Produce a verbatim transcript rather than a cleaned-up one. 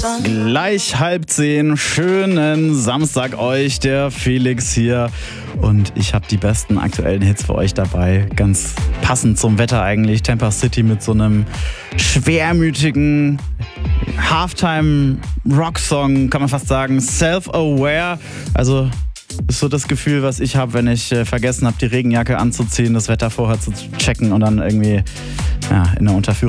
Gleich halb zehn, schönen Samstag euch, der Felix hier und ich habe die besten aktuellen Hits für euch dabei, ganz passend zum Wetter eigentlich, Tampa City mit so einem schwermütigen Halftime-Rock-Song, kann man fast sagen, Self-Aware, also ist so das Gefühl, was ich habe, wenn ich äh, vergessen habe, die Regenjacke anzuziehen, das Wetter vorher zu checken und dann irgendwie ja, in der Unterführung